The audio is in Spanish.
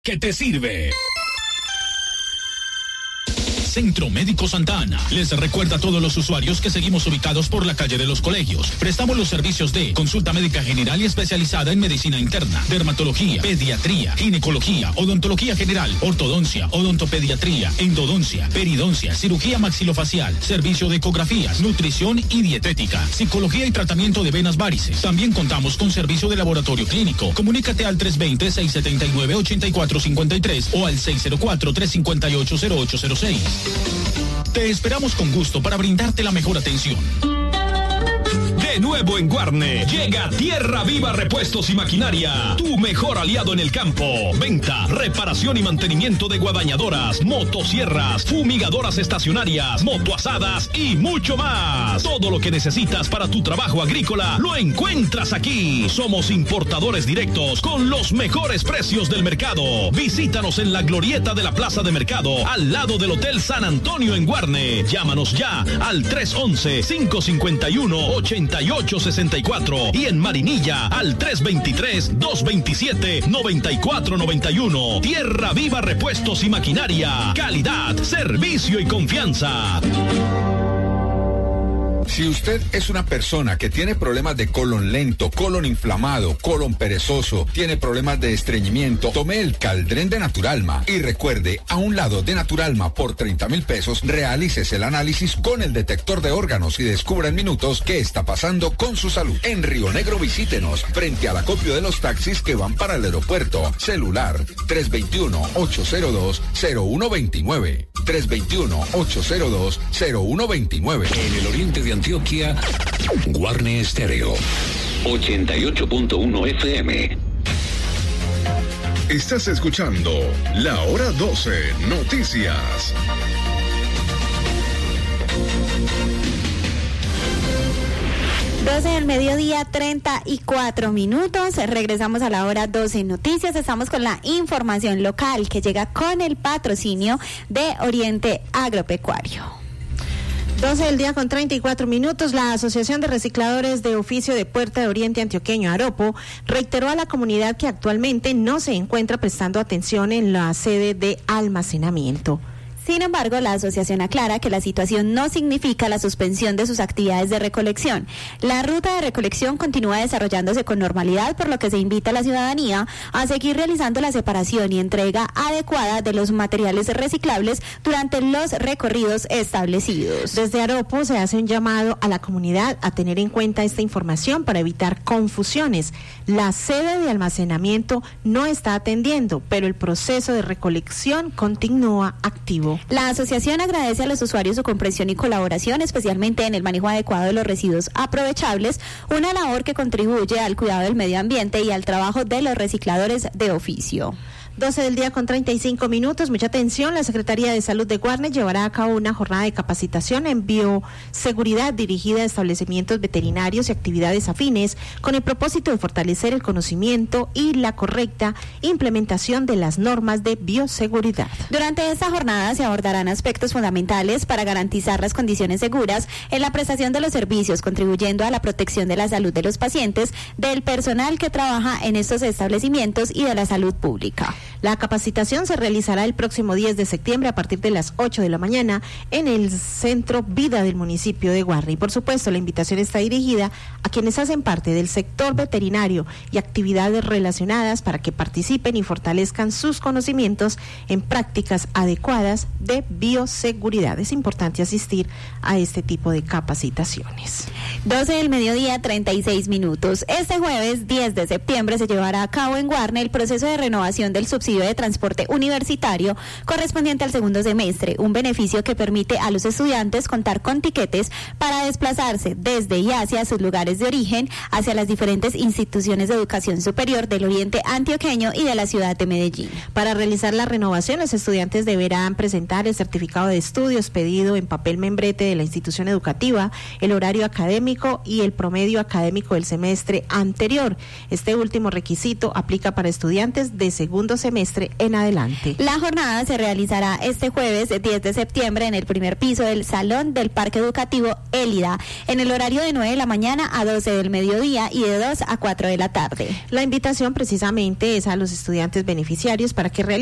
que te sirve. Centro Médico Santa Ana les recuerda a todos los usuarios que seguimos ubicados por la calle de los Colegios. Prestamos los servicios de consulta médica general y especializada en medicina interna, dermatología, pediatría, ginecología, odontología general, ortodoncia, odontopediatría, endodoncia, peridoncia, cirugía maxilofacial, servicio de ecografías, nutrición y dietética, psicología y tratamiento de venas varices. También contamos con servicio de laboratorio clínico. Comunícate al 320-679-8453 o al 604-358-0806. Te esperamos con gusto para brindarte la mejor atención. De nuevo en Guarne, llega Tierra Viva Repuestos y Maquinaria, tu mejor aliado en el campo. Venta, reparación y mantenimiento de guadañadoras, motosierras, fumigadoras estacionarias, motoazadas y mucho más. Todo lo que necesitas para tu trabajo agrícola lo encuentras aquí. Somos importadores directos con los mejores precios del mercado. Visítanos en la glorieta de la Plaza de Mercado, al lado del Hotel San Antonio en Guarne. Llámanos ya al 311-551-8864 y en Marinilla al 323-227-9491. Tierra Viva Repuestos y Maquinaria. Calidad, servicio y confianza. Si usted es una persona que tiene problemas de colon lento, colon inflamado, colon perezoso, tiene problemas de estreñimiento, tome el Caldren de Naturalma y recuerde, a un lado de Naturalma por 30,000 pesos, realícese el análisis con el detector de órganos y descubra en minutos qué está pasando con su salud. En Río Negro visítenos, frente al acopio de los taxis que van para el aeropuerto. Celular 321-802-0129. 321-802-0129. En el oriente de Antioquia, Guarne Estéreo 88.1 FM. Estás escuchando La Hora 12 Noticias. Del mediodía, 34 minutos. Regresamos a la hora 12 Noticias. Estamos con la información local que llega con el patrocinio de Oriente Agropecuario. 12 del día con 34 minutos. La Asociación de Recicladores de Oficio de Puerta de Oriente Antioqueño, Aropo, reiteró a la comunidad que actualmente no se encuentra prestando atención en la sede de almacenamiento. Sin embargo, la asociación aclara que la situación no significa la suspensión de sus actividades de recolección. La ruta de recolección continúa desarrollándose con normalidad, por lo que se invita a la ciudadanía a seguir realizando la separación y entrega adecuada de los materiales reciclables durante los recorridos establecidos. Desde Aropo se hace un llamado a la comunidad a tener en cuenta esta información para evitar confusiones. La sede de almacenamiento no está atendiendo, pero el proceso de recolección continúa activo. La asociación agradece a los usuarios su comprensión y colaboración, especialmente en el manejo adecuado de los residuos aprovechables, una labor que contribuye al cuidado del medio ambiente y al trabajo de los recicladores de oficio. 12 del día con 35 minutos. Mucha atención, la Secretaría de Salud de Guarne llevará a cabo una jornada de capacitación en bioseguridad dirigida a establecimientos veterinarios y actividades afines con el propósito de fortalecer el conocimiento y la correcta implementación de las normas de bioseguridad. Durante esta jornada se abordarán aspectos fundamentales para garantizar las condiciones seguras en la prestación de los servicios, contribuyendo a la protección de la salud de los pacientes, del personal que trabaja en estos establecimientos y de la salud pública. La capacitación se realizará el próximo 10 de septiembre a partir de las 8 de la mañana en el Centro Vida del municipio de Guarne. Y por supuesto, la invitación está dirigida a quienes hacen parte del sector veterinario y actividades relacionadas para que participen y fortalezcan sus conocimientos en prácticas adecuadas de bioseguridad. Es importante asistir a este tipo de capacitaciones. 12 del mediodía, 36 minutos. Este jueves 10 de septiembre se llevará a cabo en Guarne el proceso de renovación del subsidio de transporte universitario correspondiente al segundo semestre, un beneficio que permite a los estudiantes contar con tiquetes para desplazarse desde y hacia sus lugares de origen, hacia las diferentes instituciones de educación superior del oriente antioqueño y de la ciudad de Medellín. Para realizar la renovación, los estudiantes deberán presentar el certificado de estudios pedido en papel membrete de la institución educativa, el horario académico y el promedio académico del semestre anterior. Este último requisito aplica para estudiantes de segundo semestre en adelante. La jornada se realizará este jueves 10 de septiembre en el primer piso del Salón del Parque Educativo Élida, en el horario de 9 de la mañana a 12 del mediodía y de 2 a 4 de la tarde. La invitación precisamente es a los estudiantes beneficiarios para que realicen